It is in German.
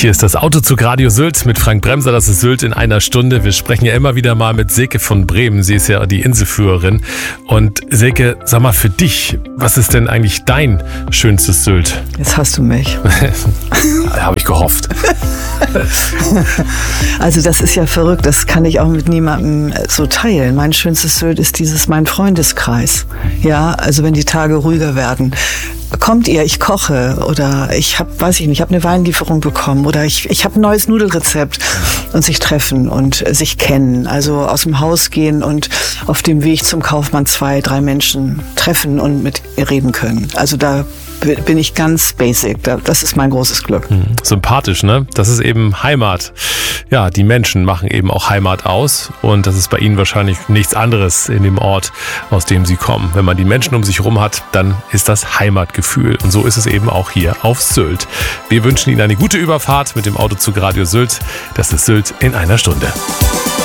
Hier ist das Autozug Radio Sylt mit Frank Bremser. Das ist Sylt in einer Stunde. Wir sprechen ja immer wieder mal mit Silke von Bremen. Sie ist ja die Inselführerin. Und Silke, sag mal für dich, was ist denn eigentlich dein schönstes Sylt? Jetzt hast du mich. Habe ich gehofft. Also das ist ja verrückt. Das kann ich auch mit niemandem so teilen. Mein schönstes Sylt ist mein Freundeskreis. Ja, also wenn die Tage ruhiger werden. Kommt ihr, ich koche oder ich habe eine Weinlieferung bekommen oder ich habe ein neues Nudelrezept und sich treffen und sich kennen, also aus dem Haus gehen und auf dem Weg zum Kaufmann 2, 3 Menschen treffen und mit ihr reden können. Also da bin ich ganz basic. Das ist mein großes Glück. Sympathisch, ne? Das ist eben Heimat. Ja, die Menschen machen eben auch Heimat aus und das ist bei Ihnen wahrscheinlich nichts anderes in dem Ort, aus dem Sie kommen. Wenn man die Menschen um sich herum hat, dann ist das Heimatgefühl und so ist es eben auch hier auf Sylt. Wir wünschen Ihnen eine gute Überfahrt mit dem Autozug Radio Sylt. Das ist Sylt in einer Stunde.